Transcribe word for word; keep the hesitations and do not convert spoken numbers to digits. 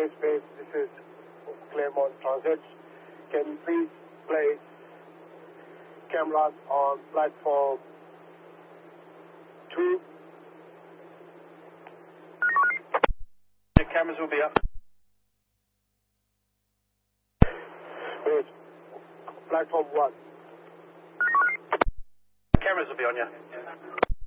Space Base, this is Claremont Transit. Can you please place cameras on platform two? The cameras will be up. Wait, platform one. Cameras will be on you.